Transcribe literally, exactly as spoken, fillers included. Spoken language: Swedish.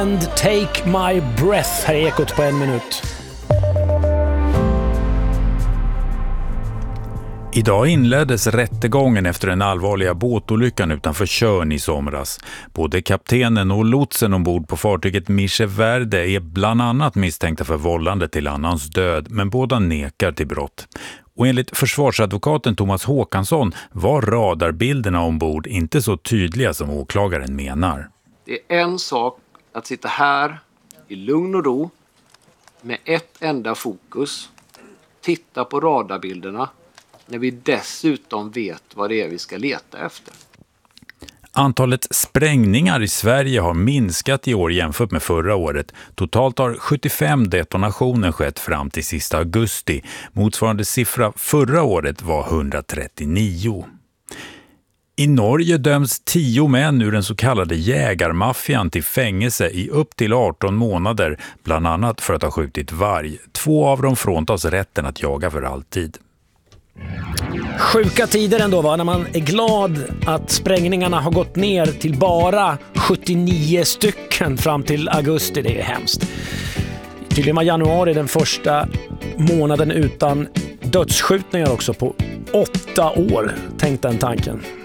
And Take My Breath här är Ekot på en minut. Idag inleddes rättegången efter den allvarliga båtolyckan utanför Tjörn i somras. Både kaptenen och lotsen ombord på fartyget Mische Verde är bland annat misstänkta för vållande till annans död, men båda nekar till brott. Och enligt försvarsadvokaten Thomas Håkansson var radarbilderna ombord inte så tydliga som åklagaren menar. Det är en sak att sitta här i lugn och ro med ett enda fokus, titta på radarbilderna, när vi dessutom vet vad det är vi ska leta efter. Antalet sprängningar i Sverige har minskat i år jämfört med förra året. Totalt har sjuttiofem detonationer skett fram till sista augusti. Motsvarande siffra förra året var hundratrettionio. I Norge döms tio män ur den så kallade jägarmaffian till fängelse i upp till arton månader, bland annat för att ha skjutit varg. Två av dem fråntas rätten att jaga för alltid. Sjuka tider ändå, va? När man är glad att sprängningarna har gått ner till bara sjuttionio stycken fram till augusti. Det är hemskt. Tydligen var januari den första månaden utan dödsskjutningar också på åtta år. Tänk den tanken.